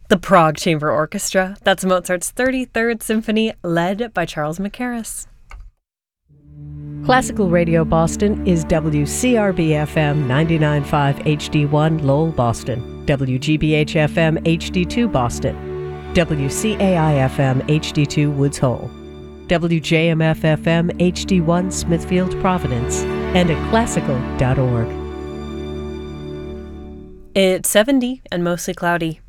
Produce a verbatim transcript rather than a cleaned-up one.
The Prague Chamber Orchestra. That's Mozart's thirty-third Symphony, led by Charles Mackerras. Classical Radio Boston is W C R B F M ninety-nine point five H D one Lowell, Boston, W G B H F M H D two Boston, W C A I F M H D two Woods Hole, W J M F F M H D one Smithfield, Providence, and at classical dot org. It's seventy and mostly cloudy.